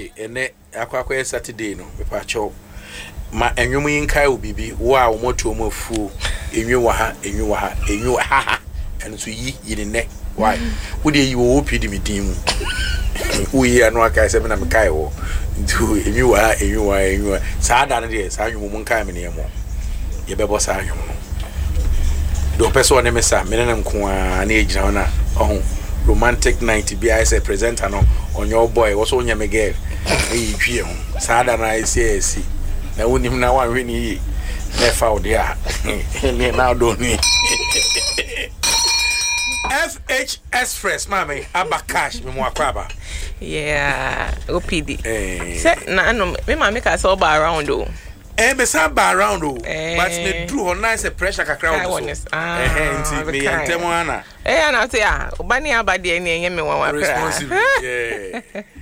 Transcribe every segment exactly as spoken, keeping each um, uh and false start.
say ene akwa Saturday no me pa cho ma enwom yin kai obibi wo a wo moto mo fu enwi wa ha enwi wa ha enwi wa ha and so yi yi ne why wo de yi wo pidi mi din mu wo yi anu aka se me na me kai wo ndu enwi wa ha enwi wa enwi wa sa da ne de sa nwom mun kai me ne mo ye bebo sa nwom no do person ne me sa me na nko a na ejina na ohun romantic night bi I say presenter no on your boy was on your girl e twie ho sa da na ese ese na wonim na wan hwe ni na fa o dia ni na do ni F H Express mami abakash me mo akwaba yeah O P D eh se na no me mami ka so ba around o eh be sa ba around o eh. But me do ho nice pressure kakra o so ah eh nti me yentem ana eh ana say ah obani abade ni enye me wan wa responsible yeah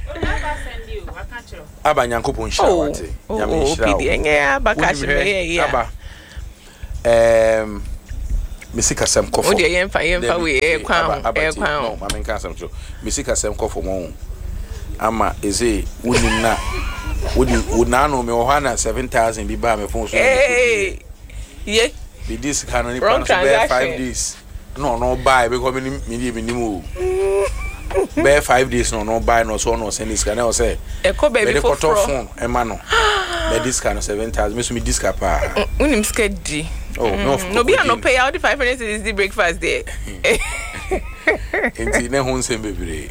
aba nyankopon sha wate ya me shira o enye abakash me yeah aba em misika sem kofo o de yemfa yemfa we e kwan e kwan no ma menka sem so misika sem kofo mo ama eze wonim na wodi wonano me ho na seven thousand bi ba me phone so eh ye bi this can only plan for five days no no buy because me me me nimu be five days no no buy no so no send this can I say e ko baby for phone e ma no be this can seven thousand me so me this ka pa unim skedi oh no no be no pay out the five minutes is the breakfast there enti ne ho nsem bebre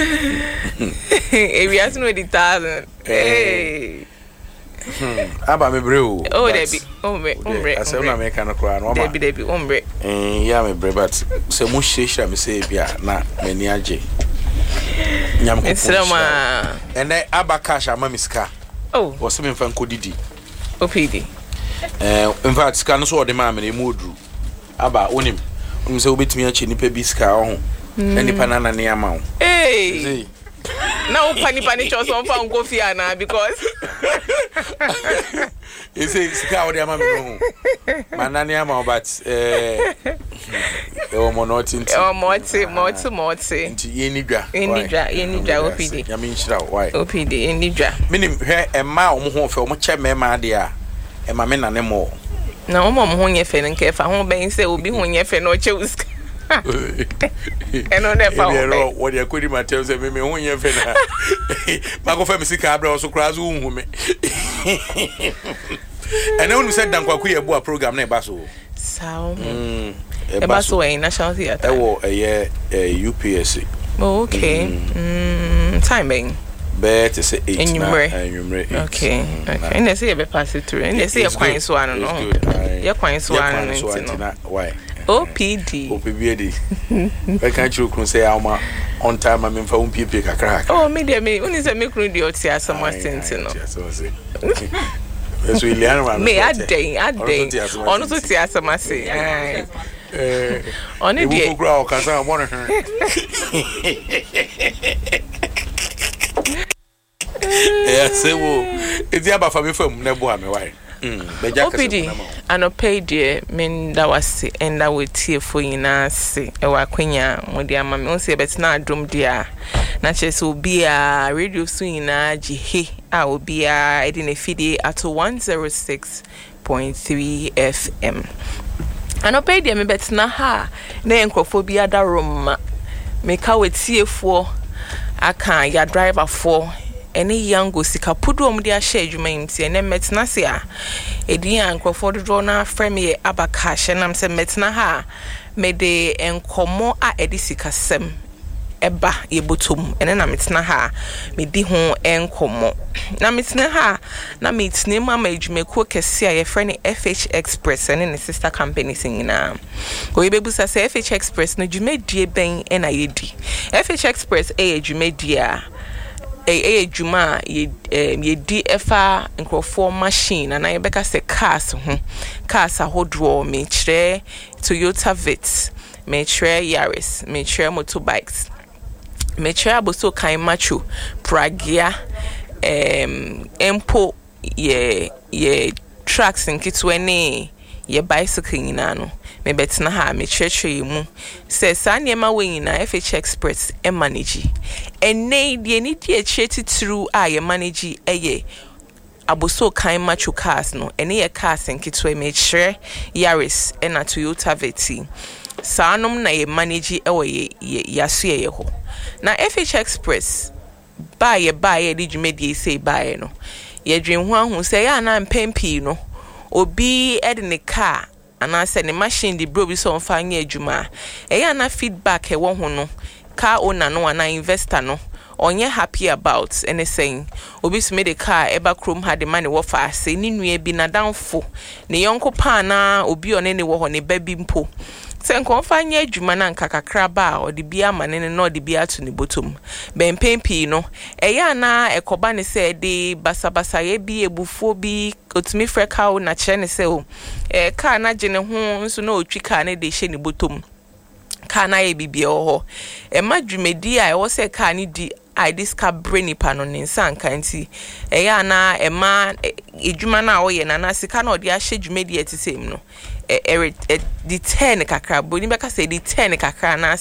e we ask no the thousand eh aba me bre o oh debi ombre ombre ase na me kan kra no debi debi ombre eh ya me bre but se mu hihira me se bia na mani age nyam ko Esrama ene aba cash ama miska oh wo se me fan kodidi O P D eh in fact ska no so de ma me mu odru aba onim onim se obetimi a che nipa bi ska ho na nipa na na ne ama ho eh na upani pani cho so fa nko fi ana because you say ska o de ama me ho manani ama but eh e o monoti nti o moti moti moti nti ye ni dwa ye ni dwa ye ni dwa O P D ya me nshira why O P D ye ni dwa minim hwe e ma o mo ho fe o mo che me ma de a e ma me na ne mo na o mo ho nye fe nke fa ho ben se obi ho nye fe no che uska eno ne fa o what you could imagine say me me ho nye fe na ma ko fa me sika abra o so kra zo hu me and when we said dan kwaku ye bo program na e ba so sao mm e ba so e national theater e wo e U P S C oh okay mm timing bet say eight na enyumre okay okay and they say be pass it through and they say kwan so anu no ye kwan so anu no why O P D O P D we can you kun say ama on time am fa un pipe kakra oh me dey me uni say me kun dey oti asama senti no eso iliano man me adden adden onu so ti asama se eh onu dey e wo kura o kan say mo no eh say wo e di aba fa me fam na bo ame why O P D anope die men da wase enda wetie fo nyina se e wa kwanya mode ama me onse betina adom dia na chese obi a radio so nyina gihe a obi a edi na fidi ato one oh six point three F M anope die me betina ha na enkrofo bi ada roma me ka wetie fo aka ya driver fo eni yango sika pudu omudi a share adwuma imti ene metna se a edi ankrofo dodo na frame ye abakash nam se metna ha me de enkomo a edi sika sem eba ye botom ene na metna ha me di ho enkomo na metna ha na metna ma ma adwuma ko kese a ye frame F H Express ene ne sister company singina ko ye bebusa se F H Express no adwuma die ben ena ye di F H Express e adwuma die a eh juma ye ye di efa nkrofo machine na ye beka se cars ho cars ahodro me kire Toyota Vitz me kire Yaris me kire motorbikes me kire aboso kan macho Pragia em empo ye ye trucks nkitwe ne ye bicycle nyina no me betna ha me churchy mu say sanya ma we na F H Express e manage enne de ni de cheti through a manage eye aboso kan macho cars no ene ye cars nkitwe me chere Yaris e na Toyota Veti sanom na ye manage e we yaso ye ho na F H Express buy buy di dwumedie say buy no ye dwen ho ahu say ya na mpempi no obi e de ne car ana say ne machine di bro bi so mfa anya adwuma e ya na feedback e wo ho no car owner no ana investor no onye happy about anything obi so me the car eba chrome had the money wo fa ase ni nua bi na danfo ne yonko pa na obi one ne wo ho ne ba bi mpo se nko fa nya adwuma na nkakakra ba o de bia mane ne no de bia to ne botom ben pempi no eya na ekoba ne se de basabasa ye bi ebufo bi otumi freka o na kire ne se o e car na gene ho nso na otwi car ne de hye ne botom kana ye bibia ho e ma dwumedi a e wo se car ni di I disca brainy pan on insan kanti eya na e ma edwuma na wo ye na na sika na odi a hye dwumedi eti sem no e e di ten kakra bo ni beka say di ten kakra na